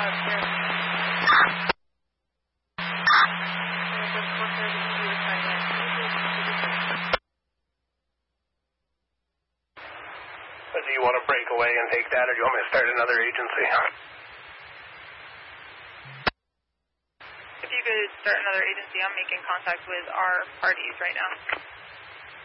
Do you want to break away and take that, or do you want me to start another agency? If you could start another agency, I'm making contact with our parties right now.